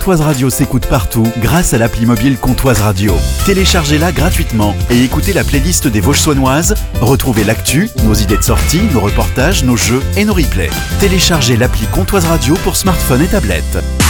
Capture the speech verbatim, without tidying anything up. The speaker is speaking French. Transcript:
Comtoise Radio s'écoute partout grâce à l'appli mobile Comtoise Radio. Téléchargez-la gratuitement et écoutez la playlist des Vosges saunoises. Retrouvez l'actu, nos idées de sortie, nos reportages, nos jeux et nos replays. Téléchargez l'appli Comtoise Radio pour smartphone et tablette.